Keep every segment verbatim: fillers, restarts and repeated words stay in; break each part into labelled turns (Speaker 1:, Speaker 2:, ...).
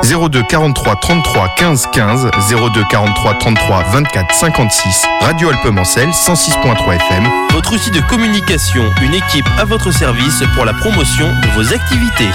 Speaker 1: zéro deux quarante-trois trente-trois quinze quinze, zéro deux quarante-trois trente-trois vingt-quatre cinquante-six, Radio Alpes-Mancel cent six virgule trois F M.
Speaker 2: Votre outil de communication, une équipe à votre service pour la promotion de vos activités.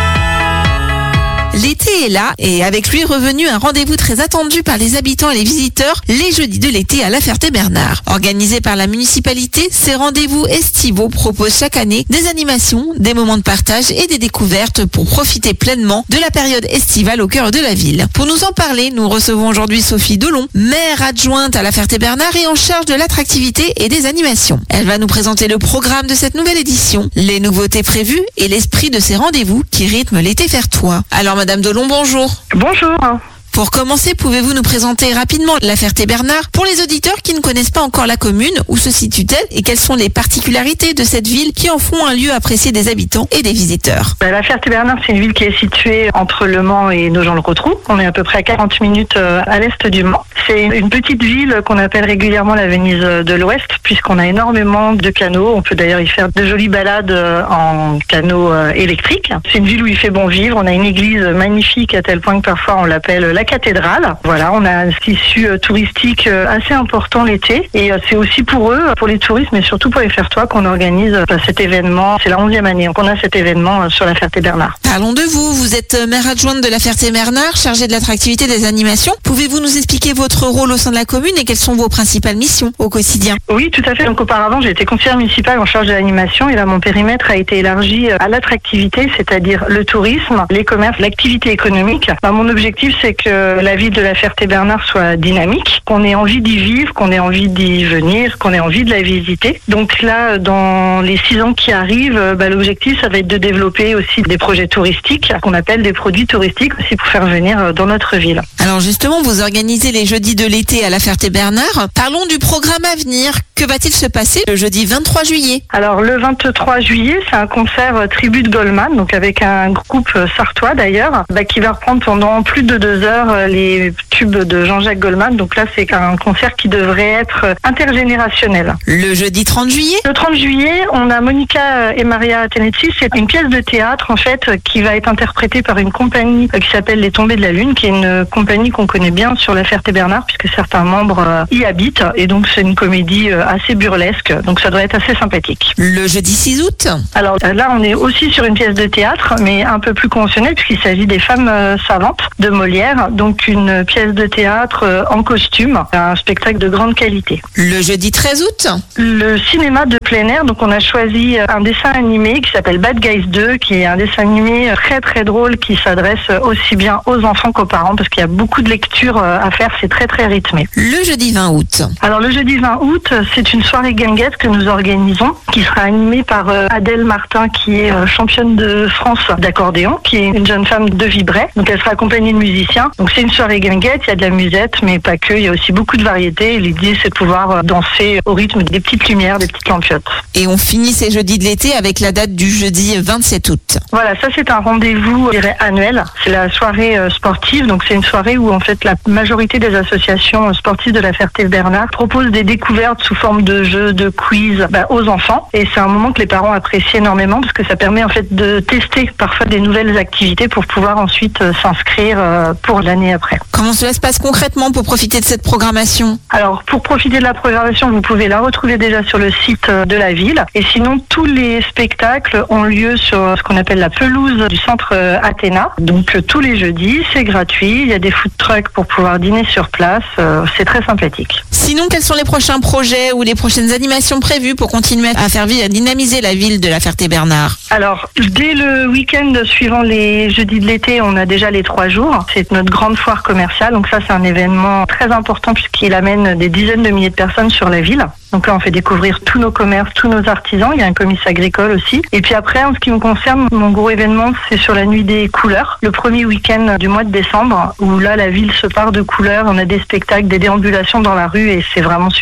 Speaker 3: L'été est là et avec lui revenu un rendez-vous très attendu par les habitants et les visiteurs, les jeudis de l'été à La Ferté-Bernard. Organisé par la municipalité, ces rendez-vous estivaux proposent chaque année des animations, des moments de partage et des découvertes pour profiter pleinement de la période estivale au cœur de la ville. Pour nous en parler, nous recevons aujourd'hui Sophie Delon, maire adjointe à La Ferté-Bernard et en charge de l'attractivité et des animations. Elle va nous présenter le programme de cette nouvelle édition, les nouveautés prévues et l'esprit de ces rendez-vous qui rythment l'été fertois. Alors Madame Delon, bonjour.
Speaker 4: Bonjour.
Speaker 3: Pour commencer, pouvez-vous nous présenter rapidement La Ferté-Bernard pour les auditeurs qui ne connaissent pas encore la commune, où se situe-t-elle et quelles sont les particularités de cette ville qui en font un lieu apprécié des habitants et des visiteurs?
Speaker 4: La Ferté-Bernard, c'est une ville qui est située entre Le Mans et Nogent-le-Rotrou. On est à peu près à quarante minutes à l'est du Mans. C'est une petite ville qu'on appelle régulièrement la Venise de l'Ouest, puisqu'on a énormément de canaux. On peut d'ailleurs y faire de jolies balades en canaux électriques. C'est une ville où il fait bon vivre. On a une église magnifique à tel point que parfois on l'appelle la cathédrale. Voilà, on a un tissu touristique assez important l'été. Et c'est aussi pour eux, pour les touristes, mais surtout pour les Fertois, qu'on organise cet événement. C'est la onzième année qu'on a cet événement sur la Ferté-Bernard.
Speaker 3: Parlons de vous. Vous êtes maire adjointe de la Ferté-Bernard, chargée de l'attractivité des animations. Pouvez-vous nous expliquer votre rôle au sein de la commune et quelles sont vos principales missions au quotidien?
Speaker 4: Oui, tout à fait. Donc auparavant, j'ai été conseillère municipale en charge de l'animation et là, mon périmètre a été élargi à l'attractivité, c'est-à-dire le tourisme, les commerces, l'activité économique. Ben, mon objectif, c'est que la ville de la Ferté-Bernard soit dynamique, qu'on ait envie d'y vivre, qu'on ait envie d'y venir, qu'on ait envie de la visiter. Donc là, dans les six ans qui arrivent, ben, l'objectif, ça va être de développer aussi des projets touristiques, qu'on appelle des produits touristiques aussi pour faire venir dans notre ville.
Speaker 3: Alors justement, vous organisez les jeudis de l'été à la Ferté-Bernard. Parlons du programme à venir. Que va-t-il se passer le jeudi vingt-trois juillet?
Speaker 4: Alors le vingt-trois juillet, c'est un concert Tribute Goldman, donc avec un groupe sartois d'ailleurs, bah, qui va reprendre pendant plus de deux heures les tubes de Jean-Jacques Goldman. Donc là, c'est un concert qui devrait être intergénérationnel.
Speaker 3: Le jeudi trente juillet?
Speaker 4: Le trente juillet, on a Monica et Maria Tenetti. C'est une pièce de théâtre en fait qui va être interprétée par une compagnie qui s'appelle Les Tombées de la Lune, qui est une compagnie qu'on connaît bien sur la Ferté-Bernard puisque certains membres y habitent. Et donc c'est une comédie assez burlesque, donc ça doit être assez sympathique.
Speaker 3: Le jeudi six août?
Speaker 4: Alors là, on est aussi sur une pièce de théâtre, mais un peu plus conventionnelle puisqu'il s'agit des Femmes savantes de Molière, donc une pièce de théâtre en costume, un spectacle de grande qualité.
Speaker 3: Le jeudi treize août?
Speaker 4: Le cinéma de plein air, donc on a choisi un dessin animé qui s'appelle Bad Guys deux, qui est un dessin animé très très drôle qui s'adresse aussi bien aux enfants qu'aux parents parce qu'il y a beaucoup de lectures à faire, c'est très très rythmé.
Speaker 3: Le jeudi vingt août?
Speaker 4: Alors le jeudi vingt août, c'est une soirée guinguette que nous organisons qui sera animée par Adèle Martin qui est championne de France d'accordéon, qui est une jeune femme de Vibray. Donc elle sera accompagnée de musiciens. Donc c'est une soirée guinguette, il y a de la musette mais pas que, il y a aussi beaucoup de variétés et l'idée c'est de pouvoir danser au rythme des petites lumières, des petites lampiottes.
Speaker 3: Et on finit ces jeudis de l'été avec la date du jeudi vingt-sept août.
Speaker 4: Voilà, ça c'est un rendez-vous je dirais, annuel. C'est la soirée sportive, donc c'est une soirée où en fait la majorité des associations sportives de la Ferté-Bernard proposent des découvertes sous forme de jeux, de quiz bah, aux enfants. Et c'est un moment que les parents apprécient énormément parce que ça permet en fait de tester parfois des nouvelles activités pour pouvoir ensuite euh, s'inscrire euh, pour l'année après.
Speaker 3: Comment cela se passe concrètement pour profiter de cette programmation? Alors,
Speaker 4: pour profiter de la programmation, vous pouvez la retrouver déjà sur le site de la ville. Et sinon, tous les spectacles ont lieu sur ce qu'on appelle la pelouse du centre Athéna. Donc, euh, tous les jeudis, c'est gratuit. Il y a des food trucks pour pouvoir dîner sur place. Euh, c'est très sympathique.
Speaker 3: Sinon, quels sont les prochains projets ou les prochaines animations prévues pour continuer à faire vivre, à dynamiser la ville de la Ferté-Bernard?
Speaker 4: Alors, dès le week-end suivant les jeudis de l'été, on a déjà les trois jours. C'est notre grande foire commerciale. Donc ça, c'est un événement très important puisqu'il amène des dizaines de milliers de personnes sur la ville. Donc là, on fait découvrir tous nos commerces, tous nos artisans. Il y a un comice agricole aussi. Et puis après, en ce qui me concerne, mon gros événement, c'est sur la nuit des couleurs, le premier week-end du mois de décembre, où là, la ville se part de couleurs. On a des spectacles, des déambulations dans la rue et c'est vraiment superbe.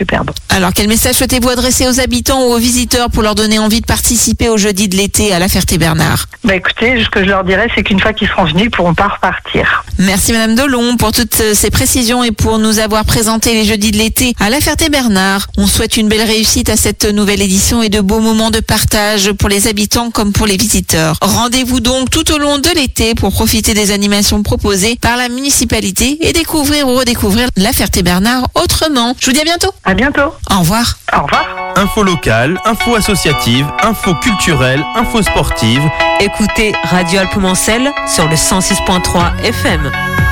Speaker 3: Alors, quel message souhaitez-vous adresser aux habitants ou aux visiteurs pour leur donner envie de participer au jeudi de l'été à la Ferté-Bernard?
Speaker 4: Bah écoutez, ce que je leur dirais, c'est qu'une fois qu'ils seront venus, ils pourront pas repartir.
Speaker 3: Merci Madame Delon pour toutes ces précisions et pour nous avoir présenté les jeudis de l'été à la Ferté-Bernard. On souhaite une belle réussite à cette nouvelle édition et de beaux moments de partage pour les habitants comme pour les visiteurs. Rendez-vous donc tout au long de l'été pour profiter des animations proposées par la municipalité et découvrir ou redécouvrir la Ferté-Bernard autrement. Je vous dis à bientôt.
Speaker 4: À bientôt.
Speaker 3: Au revoir.
Speaker 4: Au revoir.
Speaker 2: Info locale, info associative, info culturelle, info sportive.
Speaker 5: Écoutez Radio Alpemancel sur le cent six point trois F M.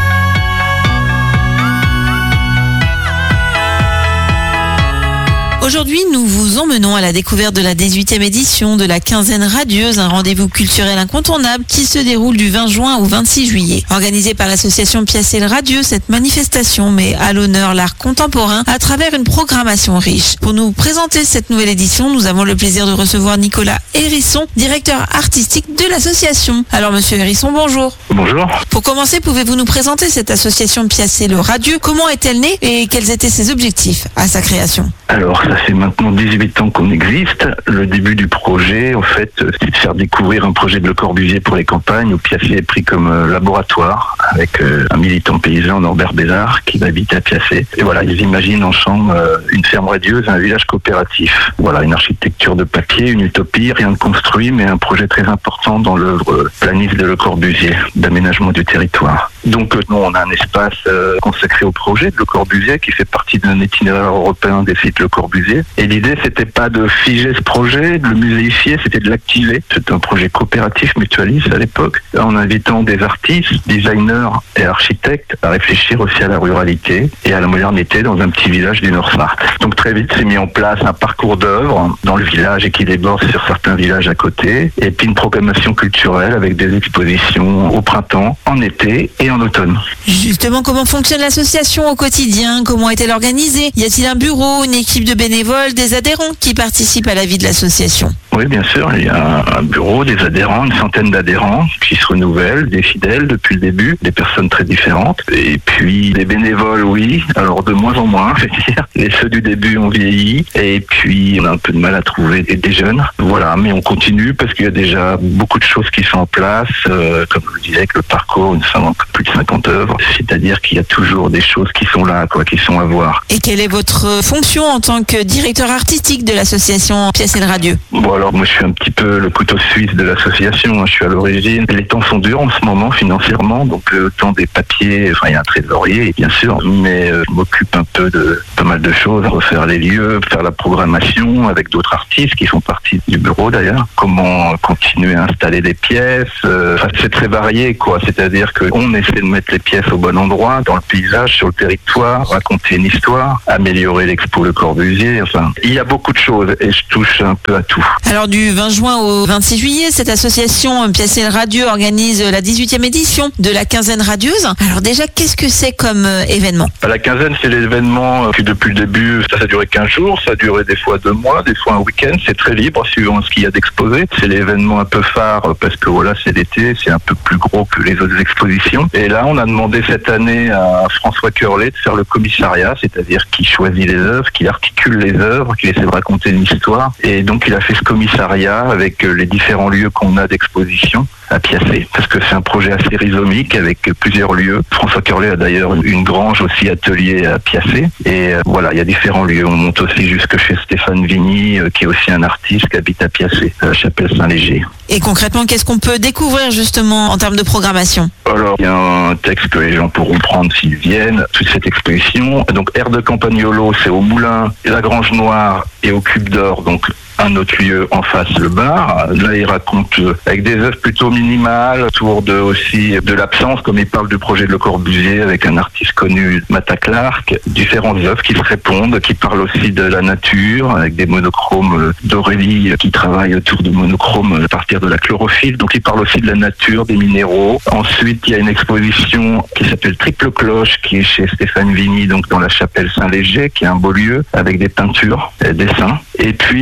Speaker 3: Aujourd'hui, nous vous emmenons à la découverte de la dix-huitième édition de la quinzaine radieuse, un rendez-vous culturel incontournable qui se déroule du vingt juin au vingt-six juillet. Organisée par l'association Piacé le Radieux, cette manifestation met à l'honneur l'art contemporain à travers une programmation riche. Pour nous présenter cette nouvelle édition, nous avons le plaisir de recevoir Nicolas Hérisson, directeur artistique de l'association. Alors Monsieur Hérisson, bonjour.
Speaker 6: Bonjour.
Speaker 3: Pour commencer, pouvez-vous nous présenter cette association Piacé le Radieux? Comment est-elle née et quels étaient ses objectifs à sa création?
Speaker 6: Alors, ça fait maintenant dix-huit ans qu'on existe. Le début du projet, en fait, c'est de faire découvrir un projet de Le Corbusier pour les campagnes, où Piacé est pris comme euh, laboratoire, avec euh, un militant paysan, Norbert Bézard, qui va habiter à Piacé. Et voilà, ils imaginent ensemble euh, une ferme radieuse, un village coopératif. Voilà, une architecture de papier, une utopie, rien de construit, mais un projet très important dans l'œuvre euh, planiste de Le Corbusier, d'aménagement du territoire. Donc, euh, nous, on a un espace euh, consacré au projet de Le Corbusier, qui fait partie d'un itinéraire européen des sites Le Corbusier. Et l'idée, c'était pas de figer ce projet, de le muséifier, c'était de l'activer. C'était un projet coopératif, mutualiste à l'époque, en invitant des artistes, designers et architectes à réfléchir aussi à la ruralité et à la modernité dans un petit village du Nord-Sarthe. Donc très vite, s'est mis en place un parcours d'œuvres dans le village et qui déborde sur certains villages à côté. Et puis une programmation culturelle avec des expositions au printemps, en été et en automne.
Speaker 3: Justement, comment fonctionne l'association au quotidien? Comment est-elle organisée? Y a-t-il un bureau, une équipe de bénévoles, des adhérents qui participent à la vie de l'association?
Speaker 6: Oui, bien sûr, il y a un bureau, des adhérents, une centaine d'adhérents qui se renouvellent, des fidèles depuis le début, des personnes très différentes. Et puis des bénévoles, oui, alors de moins en moins, je veux dire. Les ceux du début ont vieilli et puis on a un peu de mal à trouver des jeunes. Voilà, mais on continue parce qu'il y a déjà beaucoup de choses qui sont en place, euh, comme je le disais, avec le parcours, une plus de cinquante œuvres, c'est-à-dire qu'il y a toujours des choses qui sont là, quoi, qui sont à voir.
Speaker 3: Et quelle est votre fonction en tant que directeur artistique de l'association Piacé le Radieux?
Speaker 6: Bon, alors moi je suis un petit peu le couteau suisse de l'association, je suis à l'origine. Les temps sont durs en ce moment financièrement, donc le temps des papiers, enfin il y a un trésorier bien sûr, mais euh, je m'occupe un peu de pas mal de choses, refaire les lieux, faire la programmation avec d'autres artistes qui font partie du bureau d'ailleurs. Comment continuer à installer des pièces, euh, enfin, c'est très varié quoi, c'est-à-dire qu'on essaie de mettre les pièces au bon endroit, dans le paysage, sur le territoire, raconter une histoire, améliorer l'expo Le Corbusier, enfin il y a beaucoup de choses et je touche un peu à tout.
Speaker 3: Alors du vingt juin au vingt-six juillet, cette association Piacé le Radieux organise la dix-huitième édition de la quinzaine radieuse. Alors déjà, qu'est-ce que c'est comme euh, événement?
Speaker 6: La quinzaine, c'est l'événement qui depuis le début, ça, ça a duré quinze jours, ça a duré des fois deux mois, des fois un week-end, c'est très libre suivant ce qu'il y a d'exposé. C'est l'événement un peu phare parce que voilà, c'est l'été, c'est un peu plus gros que les autres expositions. Et là, on a demandé cette année à François Curlet de faire le commissariat, c'est-à-dire qui choisit les œuvres, qui articule les œuvres, qui essaie de raconter une histoire. Et donc, il a fait ce commissariat avec les différents lieux qu'on a d'exposition à Piacé, parce que c'est un projet assez rhizomique avec plusieurs lieux. François Curlet a d'ailleurs une grange aussi atelier à Piacé. Et euh, voilà, il y a différents lieux. On monte aussi jusque chez Stéphane Vigny, euh, qui est aussi un artiste qui habite à Piacé, à la chapelle Saint-Léger.
Speaker 3: Et concrètement, qu'est-ce qu'on peut découvrir justement en termes de programmation?
Speaker 6: Alors, il y a un texte que les gens pourront prendre s'ils viennent, toute cette exposition. Donc, Air de Campagnolo, c'est au Moulin, la Grange Noire et au Cube d'Or, donc un autre lieu en face, le bar. Là, il raconte avec des œuvres plutôt minimales, autour de aussi de l'absence, comme il parle du projet de Le Corbusier avec un artiste connu, Mata Clark, différentes œuvres qui se répondent, qui parlent aussi de la nature, avec des monochromes d'Aurélie qui travaille autour de monochromes à partir de la chlorophylle. Donc, il parle aussi de la nature, des minéraux. Ensuite, il y a une exposition qui s'appelle Triple Cloche, qui est chez Stéphane Vigny, donc dans la chapelle Saint-Léger, qui est un beau lieu, avec des peintures, des dessins. Et puis, on a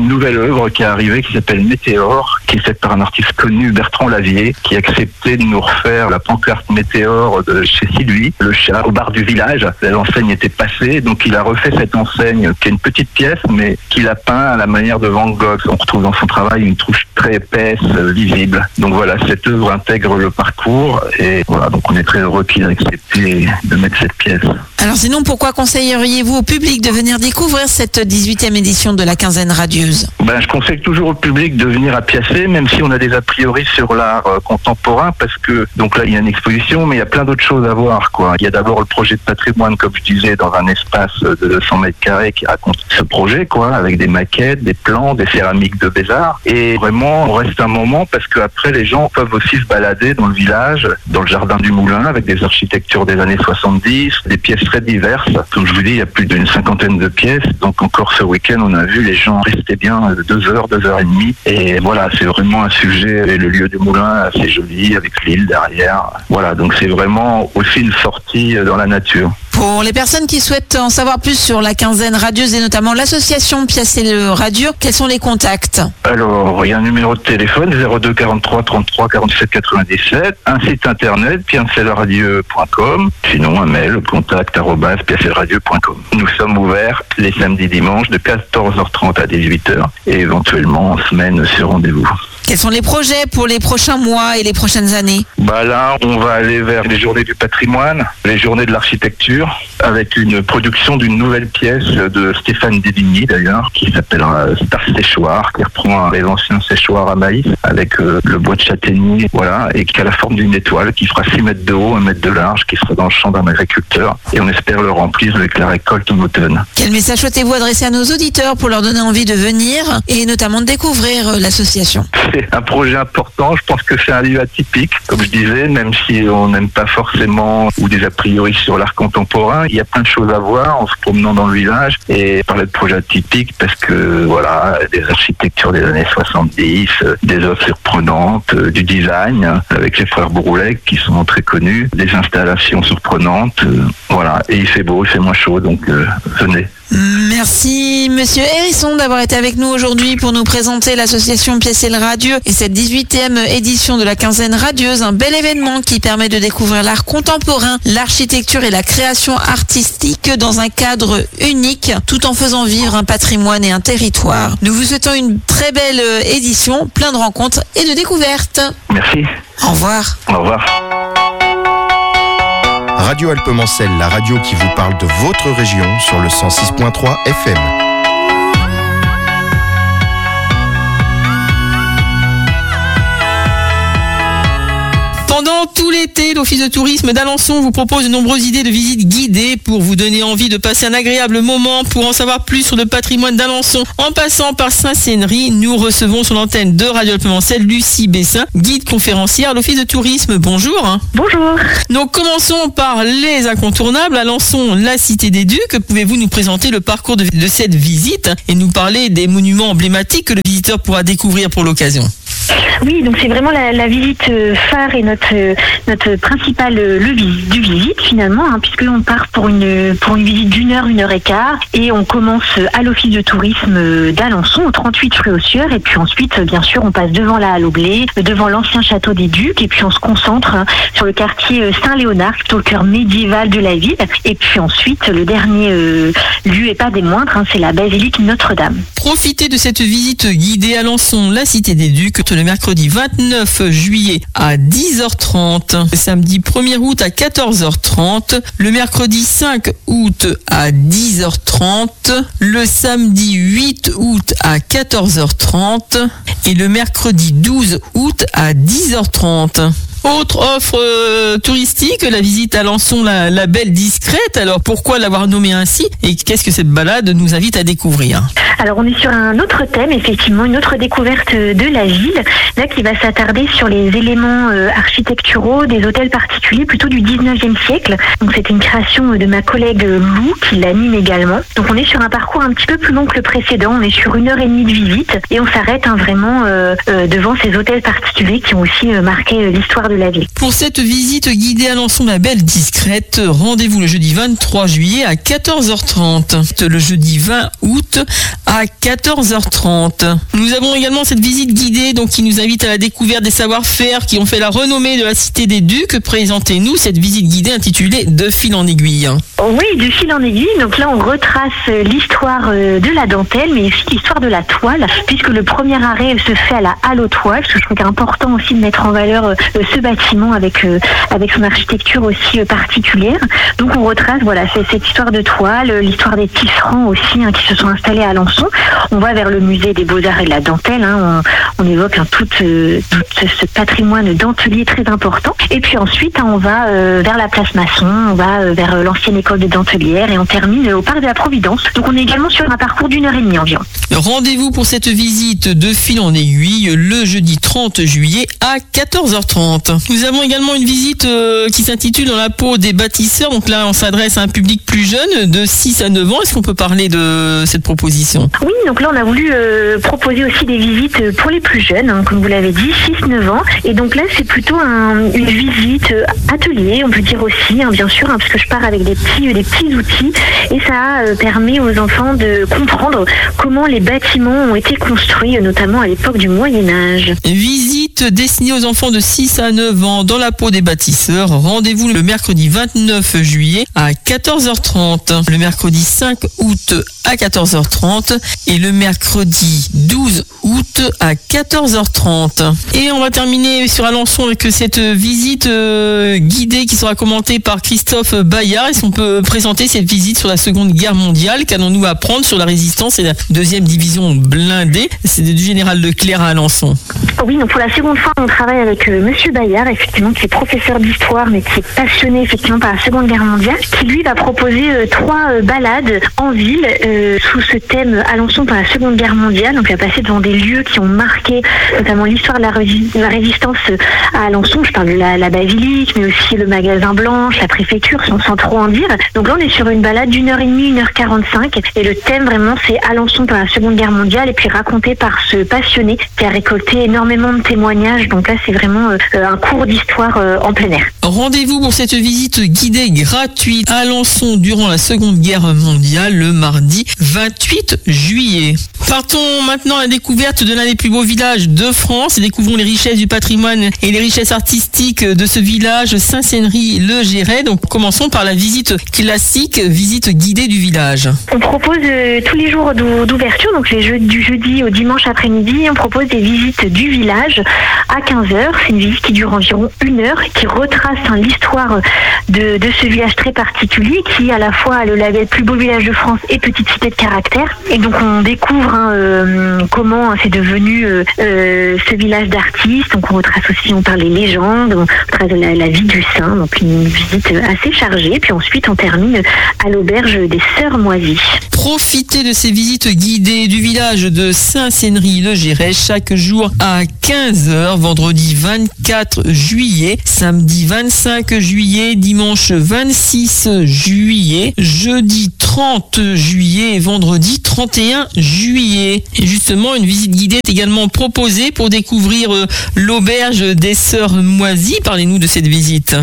Speaker 6: une nouvelle œuvre qui est arrivée qui s'appelle Météore, qui est faite par un artiste connu, Bertrand Lavier, qui a accepté de nous refaire la pancarte Météore de chez Sylvie, le chat, au bar du village. L'enseigne était passée, donc il a refait cette enseigne qui est une petite pièce, mais qu'il a peint à la manière de Van Gogh. On retrouve dans son travail une touche très épaisse, visible. Donc voilà, cette œuvre intègre le parcours et voilà, donc on est très heureux qu'il ait accepté de mettre cette pièce.
Speaker 3: Alors sinon, pourquoi conseilleriez-vous au public de venir découvrir cette dix-huitième édition de la quinzaine radieuse?
Speaker 6: Ben, je conseille toujours au public de venir à Piacé, même si on a des a priori sur l'art euh, contemporain, parce que donc là il y a une exposition, mais il y a plein d'autres choses à voir, quoi. Il y a d'abord le projet de patrimoine, comme je disais, dans un espace de deux cents mètres carrés qui raconte ce projet, quoi, avec des maquettes, des plans, des céramiques de Bézard. Et vraiment, on reste un moment parce qu'après les gens peuvent aussi se balader dans le village, dans le jardin du Moulin, avec des architectures des années soixante-dix, des pièces très diverses. Comme je vous dis, il y a plus d'une cinquantaine de pièces. Donc encore ce week-end, on a vu les gens rester bien deux heures, deux heures et demie. Et voilà, c'est vraiment un sujet. Et le lieu du Moulin, assez joli, avec l'île derrière. Voilà, donc c'est vraiment aussi une sortie dans la nature.
Speaker 3: Pour les personnes qui souhaitent en savoir plus sur la quinzaine radieuse et notamment l'association Piacé le Radio, quels sont les contacts?
Speaker 6: Alors, il y a un numéro de téléphone, zéro deux quarante-trois trente-trois quarante-sept quatre-vingt-dix-sept, un site internet, piacelradieux point com, sinon un mail, contact arobase piacelradieux point com. Nous sommes ouverts les samedis dimanches de quatorze heures trente à dix-huit heures et éventuellement en semaine sur rendez-vous.
Speaker 3: Quels sont les projets pour les prochains mois et les prochaines années?
Speaker 6: Bah là, on va aller vers les journées du patrimoine, les journées de l'architecture, avec une production d'une nouvelle pièce de Stéphane Dédigny d'ailleurs, qui s'appellera Star Séchoir, qui reprend les anciens séchoirs à maïs, avec euh, le bois de châtaignier, voilà, et qui a la forme d'une étoile, qui fera six mètres de haut, un mètre de large, qui sera dans le champ d'un agriculteur, et on espère le remplir avec la récolte en automne.
Speaker 3: Quel message souhaitez-vous adresser à nos auditeurs pour leur donner envie de venir et notamment de découvrir euh, l'association?
Speaker 6: C'est un projet important, je pense que c'est un lieu atypique, comme je disais, même si on n'aime pas forcément ou des a priori sur l'art contemporain, il y a plein de choses à voir en se promenant dans le village et parler de projet atypique parce que voilà, des architectures des années soixante-dix, des œuvres surprenantes, du design avec les frères Broulet qui sont très connus, des installations surprenantes, voilà, et il fait beau, il fait moins chaud, donc euh, venez.
Speaker 3: Merci Monsieur Hérisson d'avoir été avec nous aujourd'hui pour nous présenter l'association Piacé le Radieux et cette dix-huitième édition de la quinzaine radieuse, un bel événement qui permet de découvrir l'art contemporain, l'architecture et la création artistique dans un cadre unique tout en faisant vivre un patrimoine et un territoire. Nous vous souhaitons une très belle édition, plein de rencontres et de découvertes.
Speaker 6: Merci.
Speaker 3: Au revoir.
Speaker 6: Au revoir.
Speaker 1: Radio Alpemancel, la radio qui vous parle de votre région sur le cent six point trois F M.
Speaker 7: Pendant tout l'été, l'Office de tourisme d'Alençon vous propose de nombreuses idées de visites guidées pour vous donner envie de passer un agréable moment. Pour en savoir plus sur le patrimoine d'Alençon, en passant par Saint-Séneri, nous recevons sur l'antenne de Radio Alpemancel Lucie Bessin, guide conférencière à l'Office de tourisme. Bonjour.
Speaker 4: Bonjour.
Speaker 7: Donc commençons par les incontournables. Alençon, la cité des Ducs. Pouvez-vous nous présenter le parcours de, de cette visite et nous parler des monuments emblématiques que le visiteur pourra découvrir pour l'occasion?
Speaker 8: Oui, donc c'est vraiment la, la visite phare et notre notre principal levier du visite finalement, hein, puisqu'on part pour une pour une visite d'une heure, une heure et quart, et on commence à l'office de tourisme d'Alençon, au trente-huit rue aux Sieurs, et puis ensuite, bien sûr, on passe devant la Halle au Blé, devant l'ancien château des Ducs, et puis on se concentre hein, sur le quartier Saint-Léonard, plutôt le cœur médiéval de la ville, et puis ensuite, le dernier euh, lieu, et pas des moindres, hein, c'est la basilique Notre-Dame.
Speaker 7: Profitez de cette visite guidée à Alençon, la cité des Ducs, le mercredi vingt-neuf juillet à dix heures trente, le samedi premier août à quatorze heures trente, le mercredi cinq août à dix heures trente, le samedi huit août à quatorze heures trente et le mercredi douze août à dix heures trente. Autre offre euh, touristique, la visite à Alençon, la, la Belle Discrète. Alors pourquoi l'avoir nommée ainsi et qu'est-ce que cette balade nous invite à découvrir?
Speaker 8: Alors on est sur un autre thème, effectivement, une autre découverte de la ville, là qui va s'attarder sur les éléments euh, architecturaux des hôtels particuliers plutôt du dix-neuvième siècle. Donc c'est une création de ma collègue Lou qui l'anime également. Donc on est sur un parcours un petit peu plus long que le précédent, on est sur une heure et demie de visite et on s'arrête hein, vraiment euh, euh, devant ces hôtels particuliers qui ont aussi euh, marqué euh, l'histoire de la ville.
Speaker 7: Pour cette visite guidée à Alençon, la Belle Discrète, rendez-vous le jeudi vingt-trois juillet à quatorze heures trente, le jeudi vingt août à quatorze heures trente. Nous avons également cette visite guidée donc qui nous invite à la découverte des savoir-faire qui ont fait la renommée de la Cité des Ducs. Présentez-nous cette visite guidée intitulée De fil en aiguille.
Speaker 8: Oui, de fil en aiguille. Donc là, on retrace l'histoire de la dentelle, mais aussi l'histoire de la toile, puisque le premier arrêt se fait à la Halle aux Toiles, parce que je trouve qu'il est important aussi de mettre en valeur ce bâtiment avec avec son architecture aussi particulière. Donc on retrace voilà c'est cette histoire de toile, l'histoire des tisserands aussi hein, qui se sont installés à Alençon. On va vers le musée des Beaux-Arts et de la dentelle. Hein, on, on évoque hein, tout, euh, tout ce patrimoine dentelier très important. Et puis ensuite, hein, on va euh, vers la place Masson, on va euh, vers euh, l'ancienne école de dentelière et on termine euh, au parc de la Providence. Donc on est également sur un parcours d'une heure et demie environ.
Speaker 7: Rendez-vous pour cette visite de fil en aiguille le jeudi trente juillet à quatorze heures trente. Nous avons également une visite euh, qui s'intitule Dans la peau des bâtisseurs. Donc là, on s'adresse à un public plus jeune de six à neuf ans. Est-ce qu'on peut parler de cette proposition ?
Speaker 8: Oui, donc là, on a voulu euh, proposer aussi des visites pour les plus jeunes, hein, comme vous l'avez dit, six neuf ans. Et donc là, c'est plutôt un, une visite euh, atelier, on peut dire aussi, hein, bien sûr, hein, parce que je pars avec des petits, des petits outils. Et ça euh, permet aux enfants de comprendre comment les bâtiments ont été construits, notamment à l'époque du Moyen-Âge.
Speaker 7: Visite destinée aux enfants de six à neuf ans dans la peau des bâtisseurs. Rendez-vous le mercredi vingt-neuf juillet à quatorze heures trente. Le mercredi cinq août à quatorze heures trente et le mercredi douze août à quatorze heures trente. Et on va terminer sur Alençon avec cette visite euh, guidée qui sera commentée par Christophe Bayard. Est-ce qu'on peut présenter cette visite sur la Seconde Guerre mondiale? Qu'allons-nous apprendre sur la résistance et la deuxième division blindée? C'est du général Leclerc à Alençon.
Speaker 8: Oui, donc pour la seconde fois, on travaille avec euh, Monsieur Bayard, effectivement, qui est professeur d'histoire, mais qui est passionné effectivement par la Seconde Guerre mondiale, qui lui va proposer euh, trois euh, balades en ville euh, sous ce thème Alençon par la Seconde Guerre mondiale. Donc, il va passer devant des lieux qui ont marqué notamment l'histoire de la, rési- de la résistance à Alençon. Je parle de la, la basilique, mais aussi le magasin Blanche, la préfecture, sans, sans trop en dire. Donc là, on est sur une balade d'une heure et demie, une heure quarante-cinq, et le thème vraiment, c'est Alençon par la Seconde Guerre mondiale, et puis raconté par ce passionné qui a récolté énormément de témoignages. Donc là, c'est vraiment euh, un cours d'histoire euh, en plein air.
Speaker 7: Rendez-vous pour cette visite guidée gratuite à Alençon durant la Seconde Guerre mondiale le mardi vingt-huit juillet. Partons maintenant à la découverte de l'un des plus beaux villages de France et découvrons les richesses du patrimoine et les richesses artistiques de ce village, Saint-Cénery-le-Géret. Donc commençons par la visite classique, visite guidée du village.
Speaker 8: On propose euh, tous les jours d'ou- d'ouverture, donc les jeux, du jeudi au dimanche après-midi, on propose des visites du village à quinze heures. C'est une visite qui dure environ une heure, qui retrace hein, l'histoire de, de ce village très particulier, qui à la fois a le label plus beau village de France et petite cité de caractère. Et donc on découvre hein, euh, comment hein, c'est devenu euh, euh, ce village d'artistes. Donc on retrace aussi, on parle des légendes, on retrace la, la vie du saint, donc une visite assez chargée. Puis ensuite on termine à l'auberge des Sœurs Moisies.
Speaker 7: Profitez de ces visites guidées du village de Saint-Cénery-le-Géret chaque jour à quinze heures, vendredi vingt-quatre juillet, samedi vingt-cinq juillet, dimanche vingt-six juillet, jeudi trente juillet et vendredi trente et un juillet. Et justement, une visite guidée est également proposée pour découvrir euh, l'auberge des Sœurs Moisies. Parlez-nous de cette visite.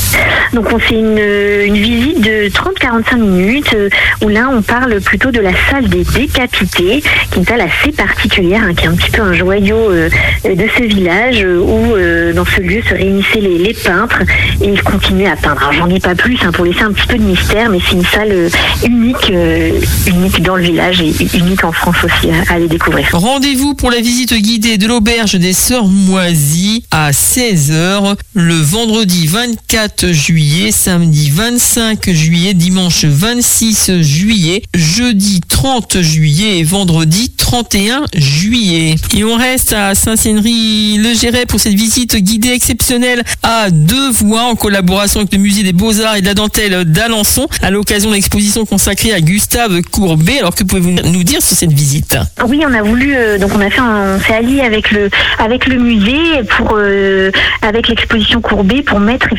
Speaker 8: Donc on fait une, une visite de trente à quarante-cinq minutes euh, où là on parle plutôt de la salle des décapités, qui est une salle assez particulière, hein, qui est un petit peu un joyau euh, de ce village euh, où euh, dans ce lieu se réunissaient les, les peintres et ils continuaient à peindre. Alors j'en dis pas plus hein, pour laisser un petit peu de mystère, mais c'est une salle euh, unique, euh, unique dans le village et unique en France aussi à, à aller découvrir.
Speaker 7: Rendez-vous pour la visite guidée de l'auberge des Sœurs Moisies à seize heures le vendredi vingt-quatre juillet, samedi vingt-cinq juillet, dimanche vingt-six juillet, jeudi trente juillet et vendredi trente et un juillet. Et on reste à Saint-Cénery-le-Géret pour cette visite guidée exceptionnelle à deux voix en collaboration avec le musée des Beaux-Arts et de la dentelle d'Alençon à l'occasion de l'exposition consacrée à Gustave Courbet. Alors que pouvez-vous nous dire sur cette visite?
Speaker 8: Oui, on a voulu, euh, donc on a fait un, on s'est allié avec le, avec le musée pour, euh, avec l'exposition Courbet pour mettre effectivement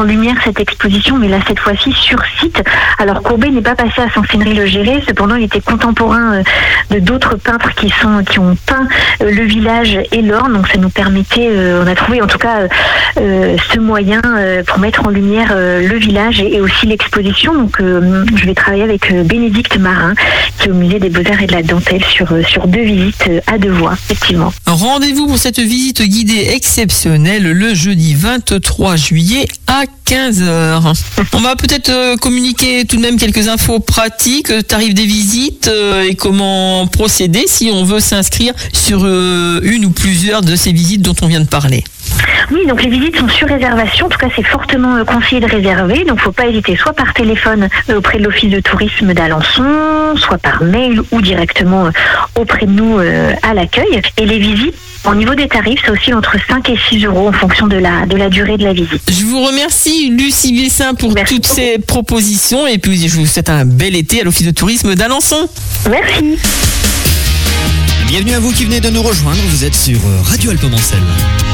Speaker 8: en lumière cette exposition, mais là cette fois-ci sur site. Alors Courbet n'est pas passé à Saint-Sénéry-le-Géré, cependant il était contemporain euh, de d'autres peintres qui sont qui ont peint euh, le village et l'Orne, donc ça nous permettait, euh, on a trouvé en tout cas euh, ce moyen euh, pour mettre en lumière euh, le village et, et aussi l'exposition. Donc euh, je vais travailler avec euh, Bénédicte Marin, qui est au musée des Beaux-Arts et de la Dentelle sur, euh, sur deux visites euh, à deux voies, effectivement.
Speaker 7: Rendez-vous pour cette visite guidée exceptionnelle le jeudi vingt-trois juillet à quinze heures. On va peut-être euh, communiquer tout de même quelques infos pratiques, tarifs des visites euh, et comment procéder si on veut s'inscrire sur euh, une ou plusieurs de ces visites dont on vient de parler.
Speaker 8: Oui, donc les visites sont sur réservation. En tout cas, c'est fortement euh, conseillé de réserver. Donc, faut pas hésiter, soit par téléphone euh, auprès de l'Office de tourisme d'Alençon, soit par mail ou directement euh, auprès de nous euh, à l'accueil. Et les visites, au niveau des tarifs, c'est aussi entre cinq et six euros en fonction de la, de la durée de la visite.
Speaker 7: Je vous remercie, Lucie Bessin, pour
Speaker 8: Merci
Speaker 7: toutes
Speaker 8: beaucoup.
Speaker 7: ces propositions. Et puis, je vous souhaite un bel été à l'Office de tourisme d'Alençon.
Speaker 8: Merci.
Speaker 9: Bienvenue à vous qui venez de nous rejoindre, vous êtes sur Radio Alpemancel.